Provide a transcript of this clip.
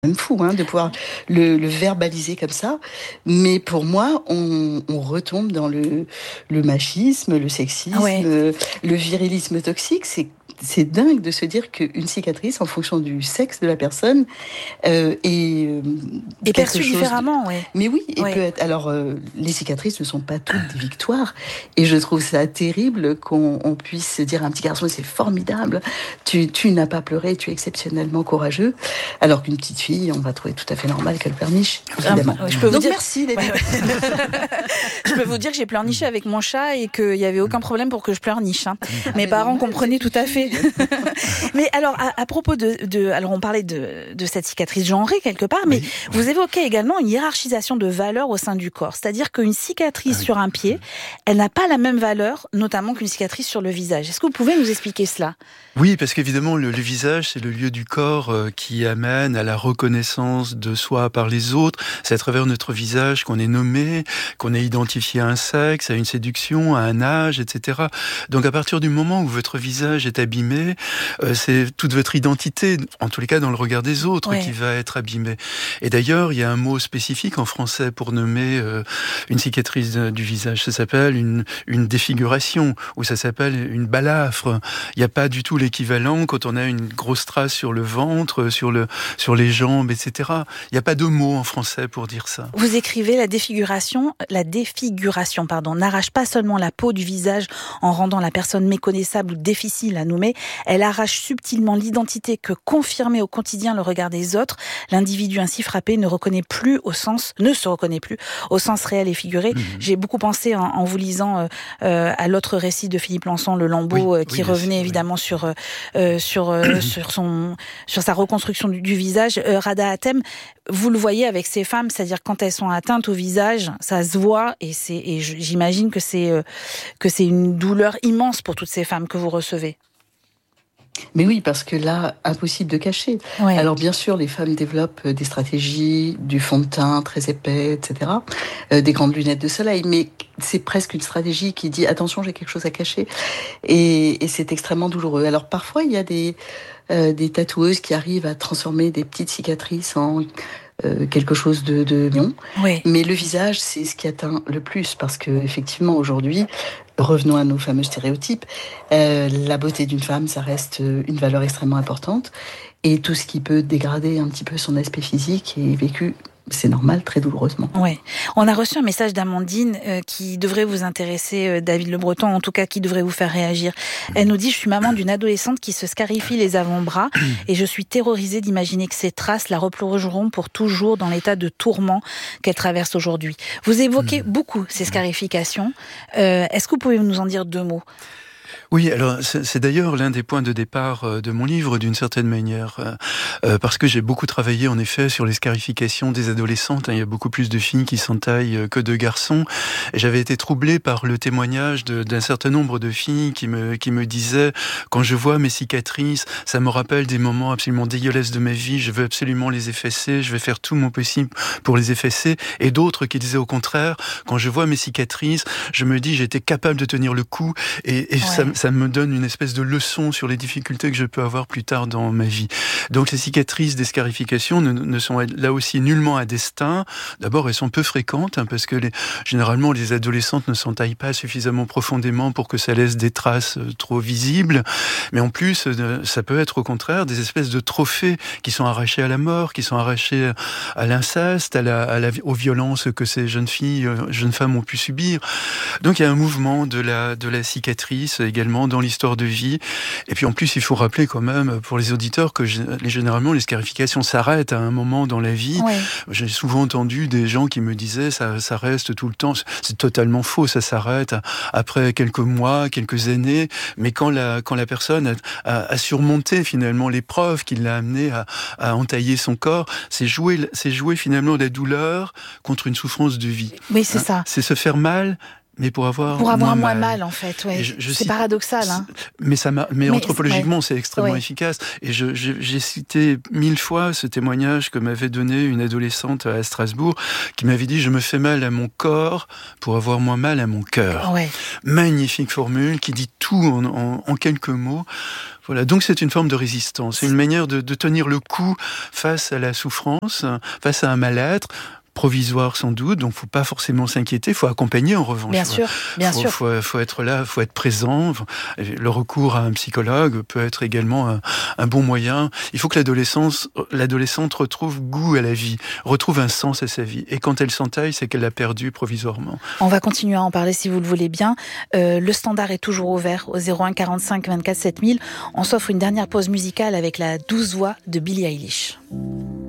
même fou de pouvoir le verbaliser comme ça. Mais pour moi, on retombe dans le machisme, le sexisme, Ouais. le virilisme toxique. C'est dingue de se dire qu'une cicatrice, en fonction du sexe de la personne, est Et quelque perçu chose différemment, ouais. Mais oui, et peut Ouais. être. Alors, les cicatrices ne sont pas toutes des victoires, et je trouve ça terrible qu'on puisse se dire à un petit garçon, c'est formidable, tu n'as pas pleuré, tu es exceptionnellement courageux, alors qu'une petite fille, on va trouver tout à fait normal qu'elle pleurniche, évidemment. Je peux vous Donc dire... merci, les Ouais, ouais. Je peux vous dire que j'ai pleurniché avec mon chat et qu'il n'y avait aucun problème pour que je pleurniche. Mes parents comprenaient tout à fait. Mais alors, à propos alors on parlait de cette cicatrice genrée quelque part, mais vous évoquez également une hiérarchisation de valeurs au sein du corps. C'est-à-dire qu'une cicatrice sur un pied, elle n'a pas la même valeur, notamment qu'une cicatrice sur le visage. Est-ce que vous pouvez nous expliquer cela ? Oui, parce qu'évidemment, le visage, c'est le lieu du corps qui amène à la reconnaissance de soi par les autres. C'est à travers notre visage qu'on est nommé, qu'on est identifié à un sexe, à une séduction, à un âge, etc. Donc à partir du moment où votre visage est abîmé, c'est toute votre identité, en tous les cas dans le regard des autres, qui va être abîmée. Et d'ailleurs, il y a un mot spécifique en français pour nommer une cicatrice du visage. Ça s'appelle une défiguration, ou ça s'appelle une balafre. Il n'y a pas du tout l'équivalent quand on a une grosse trace sur le ventre, sur les jambes, etc. Il n'y a pas de mot en français pour dire ça. Vous écrivez la défiguration, n'arrache pas seulement la peau du visage en rendant la personne méconnaissable ou difficile à nommer, elle arrache subtilement l'identité que, confirmée au quotidien le regard des autres, l'individu ainsi frappé ne se reconnaît plus au sens réel et figuré. J'ai beaucoup pensé en vous lisant à l'autre récit de Philippe Lançon, Le Lambeau, qui revenait évidemment sur sa reconstruction du visage. Rada Hatem, vous le voyez avec ces femmes, c'est-à-dire quand elles sont atteintes au visage, ça se voit, et j'imagine que c'est une douleur immense pour toutes ces femmes que vous recevez. Mais oui, parce que là, impossible de cacher. Ouais. Alors bien sûr, les femmes développent des stratégies, du fond de teint très épais, etc., des grandes lunettes de soleil, mais c'est presque une stratégie qui dit « attention, j'ai quelque chose à cacher ». Et c'est extrêmement douloureux. Alors parfois, il y a des tatoueuses qui arrivent à transformer des petites cicatrices en quelque chose de mignon. Oui. Mais le visage, c'est ce qui atteint le plus, parce que effectivement, aujourd'hui, revenons à nos fameux stéréotypes, la beauté d'une femme, ça reste une valeur extrêmement importante, et tout ce qui peut dégrader un petit peu son aspect physique est vécu, c'est normal, très douloureusement. Ouais. On a reçu un message d'Amandine qui devrait vous intéresser, David Le Breton, en tout cas qui devrait vous faire réagir. Elle nous dit « Je suis maman d'une adolescente qui se scarifie les avant-bras et je suis terrorisée d'imaginer que ces traces la replongeront pour toujours dans l'état de tourment qu'elle traverse aujourd'hui. » Vous évoquez beaucoup ces scarifications. Est-ce que vous pouvez nous en dire 2 mots ? Oui, alors c'est d'ailleurs l'un des points de départ de mon livre, d'une certaine manière, parce que j'ai beaucoup travaillé en effet sur les scarifications des adolescentes. Il y a beaucoup plus de filles qui s'entaillent que de garçons. Et j'avais été troublé par le témoignage d'un certain nombre de filles qui me disaient « Quand je vois mes cicatrices, ça me rappelle des moments absolument dégueulasses de ma vie, je veux absolument les effacer, je vais faire tout mon possible pour les effacer. » Et d'autres qui disaient au contraire « Quand je vois mes cicatrices, je me dis j'étais capable de tenir le coup et ça me donne une espèce de leçon sur les difficultés que je peux avoir plus tard dans ma vie. » Donc les cicatrices des scarifications ne sont là aussi nullement un destin. D'abord, elles sont peu fréquentes, parce que généralement les adolescentes ne s'entaillent pas suffisamment profondément pour que ça laisse des traces trop visibles. Mais en plus, ça peut être au contraire des espèces de trophées qui sont arrachés à la mort, qui sont arrachés à l'inceste, aux violences que ces jeunes filles, jeunes femmes ont pu subir. Donc il y a un mouvement de la cicatrice également dans l'histoire de vie. Et puis en plus, il faut rappeler quand même pour les auditeurs que généralement les scarifications s'arrêtent à un moment dans la vie. Ouais. J'ai souvent entendu des gens qui me disaient ça reste tout le temps. C'est totalement faux, ça s'arrête après quelques mois, quelques années. Mais quand la personne a surmonté finalement l'épreuve qui l'a amené à entailler son corps, c'est jouer finalement la douleur contre une souffrance de vie. Oui, c'est ça. C'est se faire mal, mais pour avoir moins mal, en fait. Ouais. C'est paradoxal. Hein. Mais anthropologiquement, c'est extrêmement efficace. Et j'ai cité 1000 fois ce témoignage que m'avait donné une adolescente à Strasbourg, qui m'avait dit « Je me fais mal à mon corps pour avoir moins mal à mon cœur ». Magnifique formule qui dit tout en quelques mots. Voilà, donc c'est une forme de résistance, c'est une manière de tenir le coup face à la souffrance, face à un mal-être, provisoire sans doute, donc faut pas forcément s'inquiéter, faut accompagner en revanche. Bien sûr. Faut être là, faut être présent. Le recours à un psychologue peut être également un bon moyen. Il faut que l'adolescente retrouve goût à la vie, retrouve un sens à sa vie. Et quand elle s'entaille, c'est qu'elle l'a perdu provisoirement. On va continuer à en parler si vous le voulez bien. Le standard est toujours ouvert au 01 45 24 7000. On s'offre une dernière pause musicale avec la douce voix de Billie Eilish.